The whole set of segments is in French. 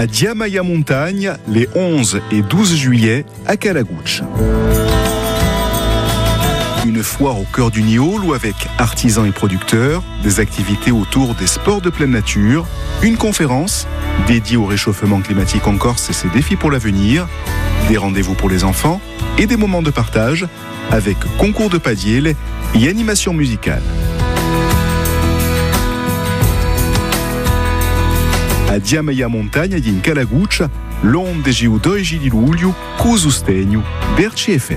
à Diamaya Montagne les 11 et 12 juillet à Calagouche. Une foire au cœur du Niol où avec artisans et producteurs, des activités autour des sports de pleine nature, une conférence dédiée au réchauffement climatique en Corse et ses défis pour l'avenir, des rendez-vous pour les enfants et des moments de partage avec concours de padiel et animation musicale. A Diamaya Montagne in Calagouche, l'onde giu 12 di luglio, cu sostegno d'Erci FM.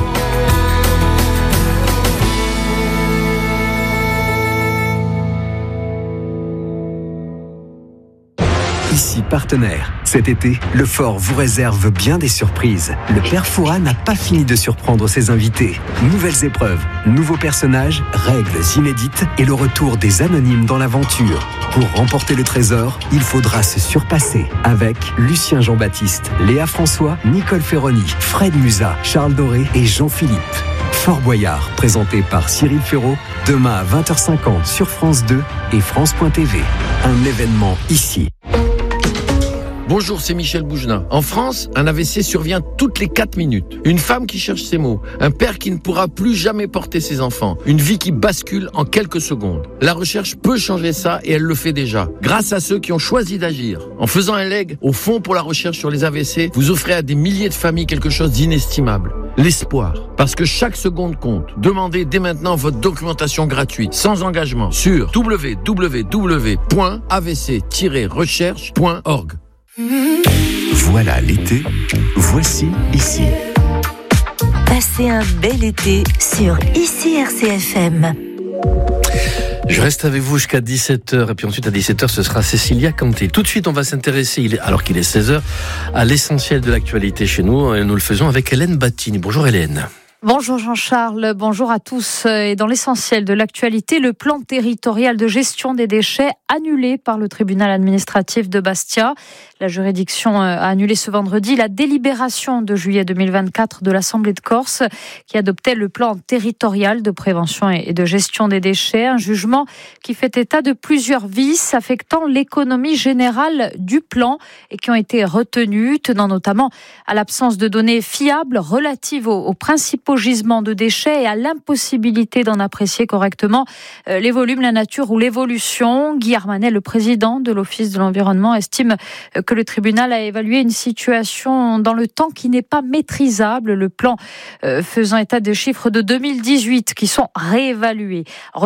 Ici partenaire. Cet été, le Fort vous réserve bien des surprises. Le Père Fouras n'a pas fini de surprendre ses invités. Nouvelles épreuves, nouveaux personnages, règles inédites et le retour des anonymes dans l'aventure. Pour remporter le trésor, il faudra se surpasser avec Lucien Jean-Baptiste, Léa François, Nicole Ferroni, Fred Musa, Charles Doré et Jean-Philippe. Fort Boyard, présenté par Cyril Ferraud, demain à 20h50 sur France 2 et France.tv. Un événement ici. Bonjour, c'est Michel Bougenat. En France, un AVC survient toutes les 4 minutes. Une femme qui cherche ses mots. Un père qui ne pourra plus jamais porter ses enfants. Une vie qui bascule en quelques secondes. La recherche peut changer ça et elle le fait déjà. Grâce à ceux qui ont choisi d'agir. En faisant un leg au Fonds pour la recherche sur les AVC, vous offrez à des milliers de familles quelque chose d'inestimable. L'espoir. Parce que chaque seconde compte. Demandez dès maintenant votre documentation gratuite, sans engagement, sur www.avc-recherche.org. Voilà l'été, voici ici. Passez un bel été sur ICI RCFM. Je reste avec vous jusqu'à 17h et puis ensuite à 17h ce sera Cécilia Canté. Tout de suite on va s'intéresser, alors qu'il est 16h, à l'essentiel de l'actualité chez nous et nous le faisons avec Hélène Battini. Bonjour Hélène. Bonjour Jean-Charles, bonjour à tous. Et dans l'essentiel de l'actualité, le plan territorial de gestion des déchets annulé par le tribunal administratif de Bastia. La juridiction a annulé ce vendredi la délibération de juillet 2024 de l'Assemblée de Corse qui adoptait le plan territorial de prévention et de gestion des déchets. Un jugement qui fait état de plusieurs vices affectant l'économie générale du plan et qui ont été retenus, tenant notamment à l'absence de données fiables relatives aux principaux gisements de déchets et à l'impossibilité d'en apprécier correctement les volumes, la nature ou l'évolution. Guy Armanet, le président de l'Office de l'environnement, estime que le tribunal a évalué une situation dans le temps qui n'est pas maîtrisable. Le plan faisant état des chiffres de 2018 qui sont réévalués.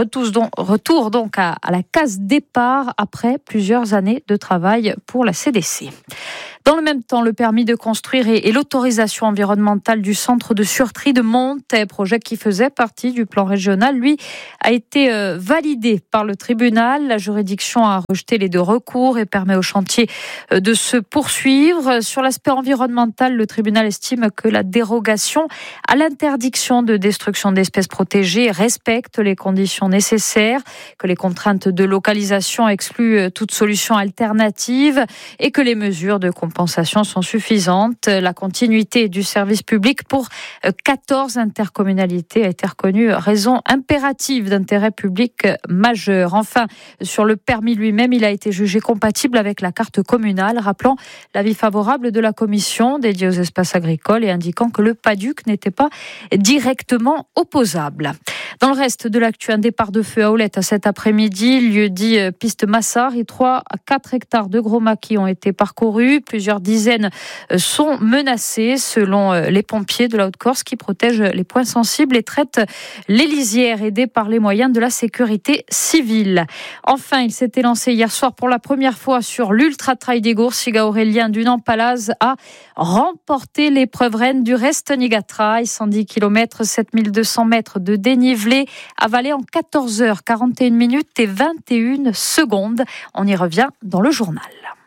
Retour donc à la case départ après plusieurs années de travail pour la CDC. Dans le même temps, le permis de construire et l'autorisation environnementale du centre de surtri de Montaix, projet qui faisait partie du plan régional, lui, a été validé par le tribunal. La juridiction a rejeté les 2 recours et permet au chantier de se poursuivre. Sur l'aspect environnemental, le tribunal estime que la dérogation à l'interdiction de destruction d'espèces protégées respecte les conditions nécessaires, que les contraintes de localisation excluent toute solution alternative et que les mesures de compensation sont suffisantes. La continuité du service public pour 14 intercommunalités a été reconnue raison impérative d'intérêt public majeur. Enfin, sur le permis lui-même, il a été jugé compatible avec la carte communale, rappelant l'avis favorable de la commission dédiée aux espaces agricoles et indiquant que le PADUC n'était pas directement opposable. Dans le reste de l'actu, un départ de feu à Aulette cet après-midi, lieu dit piste Massard, et 3 à 4 hectares de gros maquis ont été parcourus. Plusieurs dizaines sont menacées selon les pompiers de la Haute-Corse qui protègent les points sensibles et traitent les lisières aidés par les moyens de la sécurité civile. Enfin, il s'était lancé hier soir pour la première fois sur l'Ultra Trail des Gours. Siga Aurélien Dunan-Palaz a remporté l'épreuve reine du Restoniga Trail, 110 km, 7200 mètres de dénivelé, avalé en 14h41 minutes et 21 secondes. On y revient dans le journal.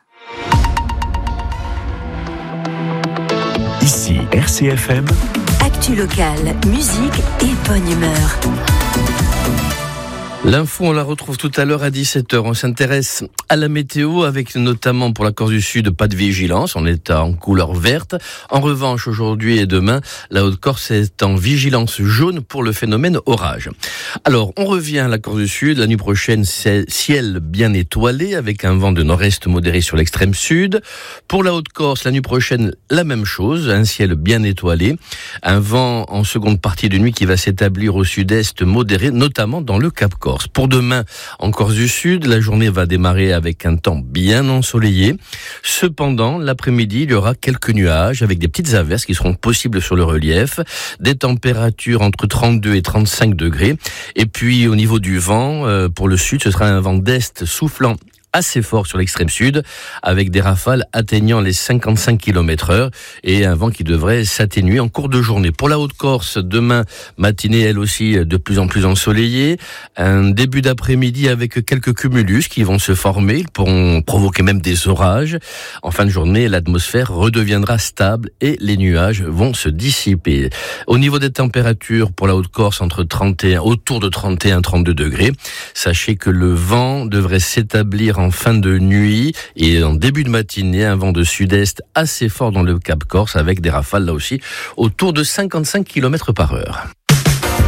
Ici RCFM. Actu locale, musique et bonne humeur. L'info, on la retrouve tout à l'heure à 17h. On s'intéresse À la météo, avec notamment pour la Corse du Sud, pas de vigilance, on est en couleur verte. En revanche, aujourd'hui et demain, la Haute-Corse est en vigilance jaune pour le phénomène orage. Alors, on revient à la Corse du Sud. La nuit prochaine, c'est ciel bien étoilé avec un vent de nord-est modéré sur l'extrême sud. Pour la Haute-Corse, la nuit prochaine, la même chose, un ciel bien étoilé. Un vent en seconde partie de nuit qui va s'établir au sud-est modéré, notamment dans le Cap Corse. Pour demain, en Corse du Sud, la journée va démarrer avec un temps bien ensoleillé. Cependant, l'après-midi, il y aura quelques nuages avec des petites averses qui seront possibles sur le relief. Des températures entre 32 et 35 degrés. Et puis, au niveau du vent, pour le sud, ce sera un vent d'est soufflant assez fort sur l'extrême sud, avec des rafales atteignant les 55 km/h et un vent qui devrait s'atténuer en cours de journée. Pour la Haute-Corse, demain, matinée, elle aussi, de plus en plus ensoleillée. Un début d'après-midi avec quelques cumulus qui vont se former. Ils pourront provoquer même des orages. En fin de journée, l'atmosphère redeviendra stable et les nuages vont se dissiper. Au niveau des températures, pour la Haute-Corse, autour de 31-32 degrés. Sachez que le vent devrait s'établir en fin de nuit et en début de matinée, un vent de sud-est assez fort dans le Cap Corse avec des rafales là aussi autour de 55 km/h.